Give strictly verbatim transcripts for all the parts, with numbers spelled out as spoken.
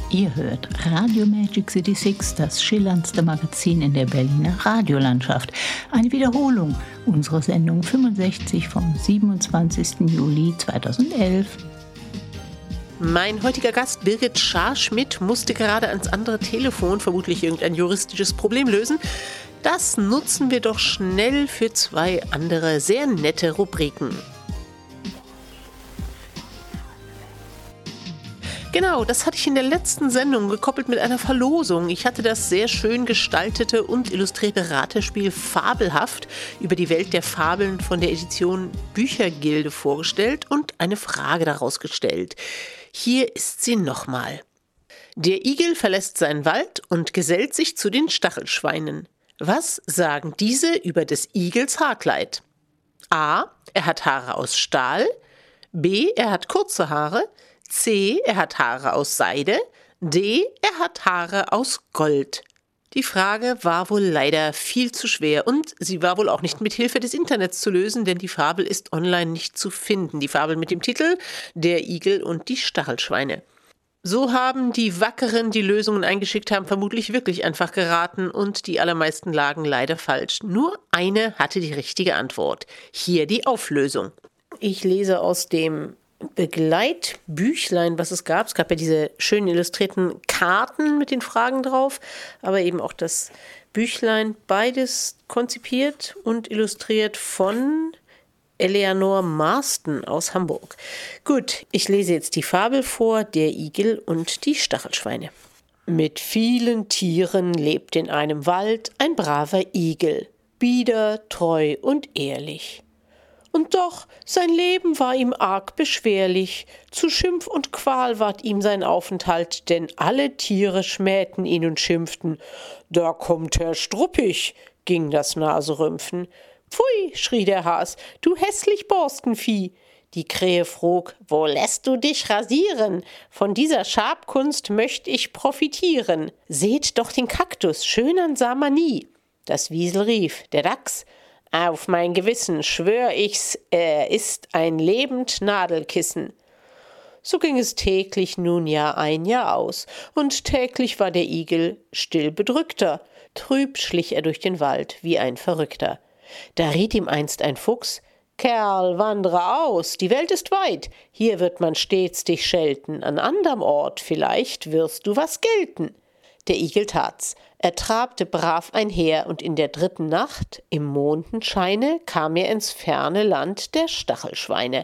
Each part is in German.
Ihr hört Radio Magic City sechs, das schillerndste Magazin in der Berliner Radiolandschaft. Eine Wiederholung unserer Sendung fünfundsechzig vom siebenundzwanzigsten Juli zweitausendelf. Mein heutiger Gast Birgit Scharschmidt musste gerade ans andere Telefon vermutlich irgendein juristisches Problem lösen. Das nutzen wir doch schnell für zwei andere sehr nette Rubriken. Genau, das hatte ich in der letzten Sendung gekoppelt mit einer Verlosung. Ich hatte das sehr schön gestaltete und illustrierte Ratespiel Fabelhaft über die Welt der Fabeln von der Edition Büchergilde vorgestellt und eine Frage daraus gestellt. Hier ist sie nochmal. Der Igel verlässt seinen Wald und gesellt sich zu den Stachelschweinen. Was sagen diese über des Igels Haarkleid? A. Er hat Haare aus Stahl. B. Er hat kurze Haare. C. Er hat Haare aus Seide. D. Er hat Haare aus Gold. Die Frage war wohl leider viel zu schwer und sie war wohl auch nicht mit Hilfe des Internets zu lösen, denn die Fabel ist online nicht zu finden. Die Fabel mit dem Titel Der Igel und die Stachelschweine. So haben die Wackeren, die Lösungen eingeschickt haben, vermutlich wirklich einfach geraten und die allermeisten lagen leider falsch. Nur eine hatte die richtige Antwort. Hier die Auflösung. Ich lese aus dem Begleitbüchlein, was es gab. Es gab ja diese schönen illustrierten Karten mit den Fragen drauf, aber eben auch das Büchlein, beides konzipiert und illustriert von Eleanor Marston aus Hamburg. Gut, ich lese jetzt die Fabel vor, der Igel und die Stachelschweine. Mit vielen Tieren lebt in einem Wald ein braver Igel, bieder, treu und ehrlich. Und doch, sein Leben war ihm arg beschwerlich, zu Schimpf und Qual ward ihm sein Aufenthalt, denn alle Tiere schmähten ihn und schimpften. »Da kommt Herr Struppig«, ging das Naserümpfen. »Pfui«, schrie der Has, »du hässlich Borstenvieh!« Die Krähe frug, »Wo lässt du dich rasieren? Von dieser Schabkunst möcht ich profitieren. Seht doch den Kaktus, schönern sah man nie.« Das Wiesel rief, der Dachs, »Auf mein Gewissen schwör ich's, er ist ein lebend Nadelkissen.« So ging es täglich nun Jahr ein, Jahr aus, und täglich war der Igel still bedrückter, trüb schlich er durch den Wald wie ein Verrückter. Da riet ihm einst ein Fuchs, »Kerl, wandre aus, die Welt ist weit, hier wird man stets dich schelten, an anderm Ort vielleicht wirst du was gelten.« Der Igel tat's. Er trabte brav einher, und in der dritten Nacht, im Mondenscheine, kam er ins ferne Land der Stachelschweine.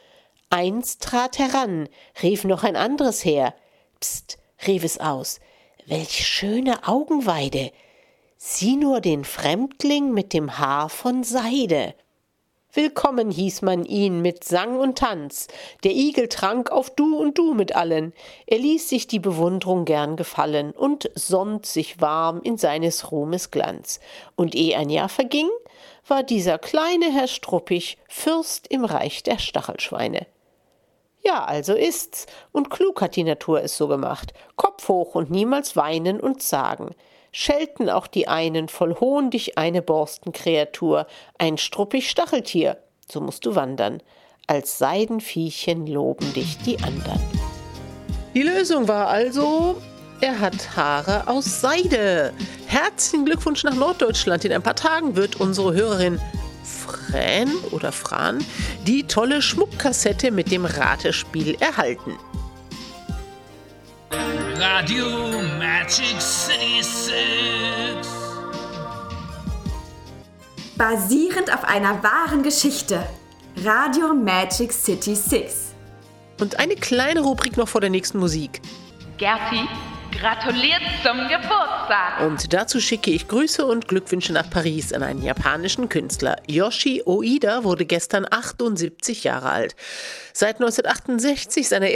Eins trat heran, rief noch ein anderes her. »Pst«, rief es aus, »welch schöne Augenweide! Sieh nur den Fremdling mit dem Haar von Seide!« Willkommen hieß man ihn mit Sang und Tanz. Der Igel trank auf Du und Du mit allen. Er ließ sich die Bewundrung gern gefallen und sonnt sich warm in seines Ruhmes Glanz. Und eh ein Jahr verging, war dieser kleine Herr Struppig Fürst im Reich der Stachelschweine. Ja, also ist's, und klug hat die Natur es so gemacht. Kopf hoch und niemals weinen und zagen. Schelten auch die einen voll Hohn dich eine Borstenkreatur, ein struppig Stacheltier, so musst du wandern. Als Seidenviehchen loben dich die andern. Die Lösung war also, er hat Haare aus Seide. Herzlichen Glückwunsch nach Norddeutschland. In ein paar Tagen wird unsere Hörerin Fran oder Fran die tolle Schmuckkassette mit dem Ratespiel erhalten. Radio Magic City sechs. Basierend auf einer wahren Geschichte. Radio Magic City sechs. Und eine kleine Rubrik noch vor der nächsten Musik. Gerti gratuliert zum Geburtstag. Und dazu schicke ich Grüße und Glückwünsche nach Paris an einen japanischen Künstler. Yoshi Oida wurde gestern achtundsiebzig Jahre alt. Seit neunzehnhundertachtundsechzig, seiner